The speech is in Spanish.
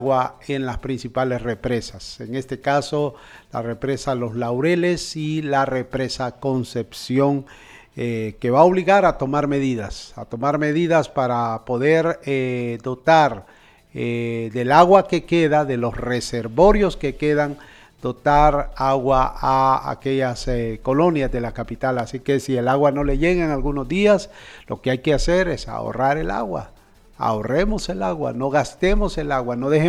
agua en las principales represas. En este caso, la represa Los Laureles y la represa Concepción, que va a obligar a tomar medidas para poder dotar del agua que queda, de los reservorios que quedan, dotar agua a aquellas colonias de la capital. Así que si el agua no le llega en algunos días, lo que hay que hacer es ahorrar el agua. Ahorremos el agua, no gastemos el agua, no dejemos